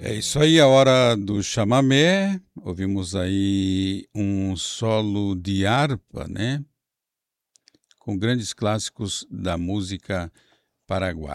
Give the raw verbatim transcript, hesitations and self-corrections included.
É isso aí, a hora do chamamé. Ouvimos aí um solo de harpa, né? Com grandes clássicos da música paraguaia.